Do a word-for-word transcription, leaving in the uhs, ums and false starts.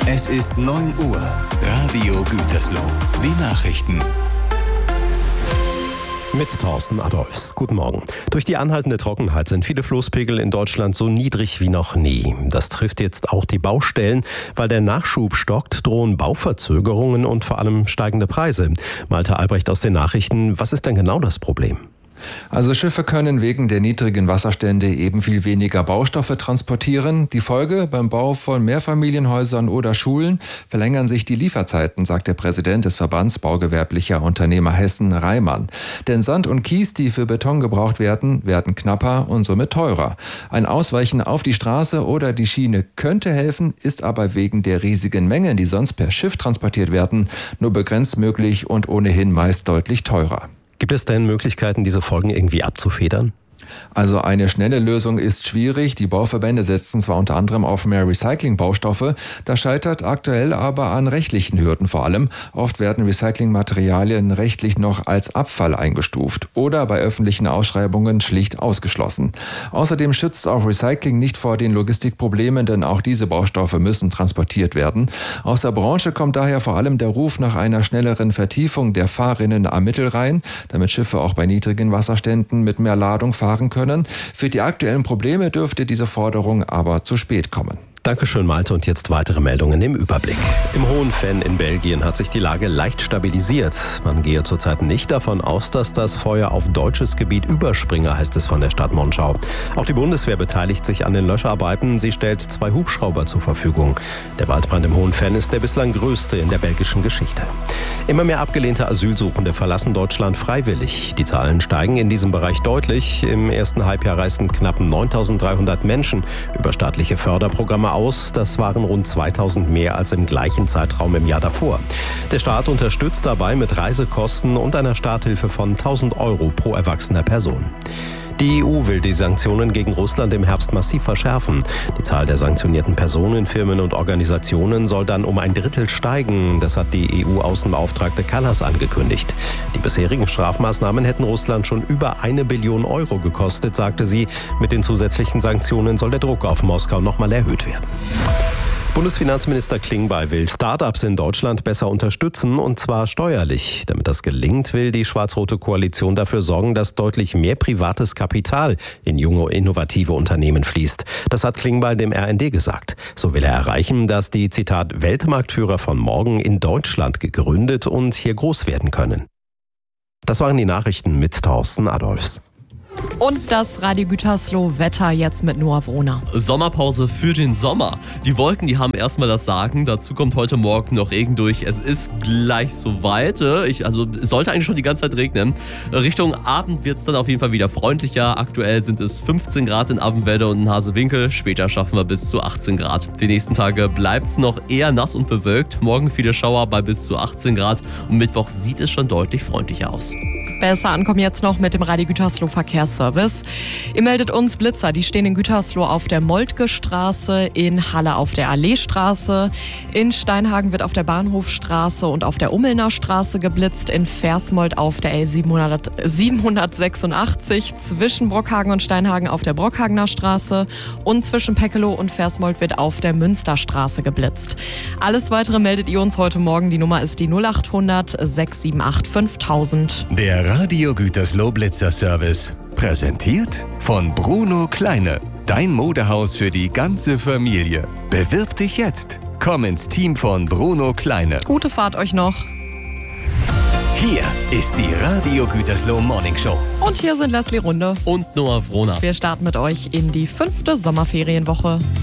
Es ist neun Uhr. Radio Gütersloh. Die Nachrichten. Mit Thorsten Adolfs. Guten Morgen. Durch die anhaltende Trockenheit sind viele Flusspegel in Deutschland so niedrig wie noch nie. Das trifft jetzt auch die Baustellen. Weil der Nachschub stockt, drohen Bauverzögerungen und vor allem steigende Preise. Malte Albrecht aus den Nachrichten. Was ist denn genau das Problem? Also Schiffe können wegen der niedrigen Wasserstände eben viel weniger Baustoffe transportieren. Die Folge: beim Bau von Mehrfamilienhäusern oder Schulen verlängern sich die Lieferzeiten, sagt der Präsident des Verbands baugewerblicher Unternehmer Hessen, Reimann. Denn Sand und Kies, die für Beton gebraucht werden, werden knapper und somit teurer. Ein Ausweichen auf die Straße oder die Schiene könnte helfen, ist aber wegen der riesigen Mengen, die sonst per Schiff transportiert werden, nur begrenzt möglich und ohnehin meist deutlich teurer. Gibt es denn Möglichkeiten, diese Folgen irgendwie abzufedern? Also eine schnelle Lösung ist schwierig. Die Bauverbände setzen zwar unter anderem auf mehr Recyclingbaustoffe, das scheitert aktuell aber an rechtlichen Hürden vor allem. Oft werden Recyclingmaterialien rechtlich noch als Abfall eingestuft oder bei öffentlichen Ausschreibungen schlicht ausgeschlossen. Außerdem schützt auch Recycling nicht vor den Logistikproblemen, denn auch diese Baustoffe müssen transportiert werden. Aus der Branche kommt daher vor allem der Ruf nach einer schnelleren Vertiefung der Fahrrinnen am Mittelrhein, damit Schiffe auch bei niedrigen Wasserständen mit mehr Ladung fahren können. Für die aktuellen Probleme dürfte diese Forderung aber zu spät kommen. Dankeschön, Malte. Und jetzt weitere Meldungen im Überblick. Im Hohenfenn in Belgien hat sich die Lage leicht stabilisiert. Man gehe zurzeit nicht davon aus, dass das Feuer auf deutsches Gebiet überspringe, heißt es von der Stadt Monschau. Auch die Bundeswehr beteiligt sich an den Löscharbeiten. Sie stellt zwei Hubschrauber zur Verfügung. Der Waldbrand im Hohenfenn ist der bislang größte in der belgischen Geschichte. Immer mehr abgelehnte Asylsuchende verlassen Deutschland freiwillig. Die Zahlen steigen in diesem Bereich deutlich. Im ersten Halbjahr reisten knapp neuntausenddreihundert Menschen über staatliche Förderprogramme aus. Das waren rund zweitausend mehr als im gleichen Zeitraum im Jahr davor. Der Staat unterstützt dabei mit Reisekosten und einer Starthilfe von tausend Euro pro erwachsener Person. Die E U will die Sanktionen gegen Russland im Herbst massiv verschärfen. Die Zahl der sanktionierten Personen, Firmen und Organisationen soll dann um ein Drittel steigen. Das hat die E U-Außenbeauftragte Kallas angekündigt. Die bisherigen Strafmaßnahmen hätten Russland schon über eine Billion Euro gekostet, sagte sie. Mit den zusätzlichen Sanktionen soll der Druck auf Moskau nochmal erhöht werden. Bundesfinanzminister Klingbeil will Start-ups in Deutschland besser unterstützen, und zwar steuerlich. Damit das gelingt, will die schwarz-rote Koalition dafür sorgen, dass deutlich mehr privates Kapital in junge, innovative Unternehmen fließt. Das hat Klingbeil dem R N D gesagt. So will er erreichen, dass die, Zitat, Weltmarktführer von morgen in Deutschland gegründet und hier groß werden können. Das waren die Nachrichten mit Thorsten Adolfs. Und das Radio Gütersloh Wetter jetzt mit Noah Wrohner. Sommerpause für den Sommer. Die Wolken, die haben erstmal das Sagen. Dazu kommt heute Morgen noch Regen durch. Es ist gleich soweit. Ich, also es sollte eigentlich schon die ganze Zeit regnen. Richtung Abend wird es dann auf jeden Fall wieder freundlicher. Aktuell sind es fünfzehn Grad in Abendwälde und in Hasewinkel. Später schaffen wir bis zu achtzehn Grad. Die nächsten Tage bleibt es noch eher nass und bewölkt. Morgen viele Schauer bei bis zu achtzehn Grad. Und Mittwoch sieht es schon deutlich freundlicher aus. Besser ankommen jetzt noch mit dem Radio Gütersloh Verkehrsservice. Ihr meldet uns Blitzer, die stehen in Gütersloh auf der Moltke-Straße, in Halle auf der Alleestraße, in Steinhagen wird auf der Bahnhofstraße und auf der Ummelner Straße geblitzt, in Versmold auf der L siebenhundertsechsundachtzig, zwischen Brockhagen und Steinhagen auf der Brockhagener Straße und zwischen Peckelow und Versmold wird auf der Münsterstraße geblitzt. Alles weitere meldet ihr uns heute Morgen. Die Nummer ist die null acht hundert sechs sieben acht fünftausend. Der Radio Gütersloh Blitzer Service. Präsentiert von Bruno Kleine. Dein Modehaus für die ganze Familie. Bewirb dich jetzt. Komm ins Team von Bruno Kleine. Gute Fahrt euch noch. Hier ist die Radio Gütersloh Morning Show. Und hier sind Leslie Runde und Noah Wrohner. Wir starten mit euch in die fünfte Sommerferienwoche.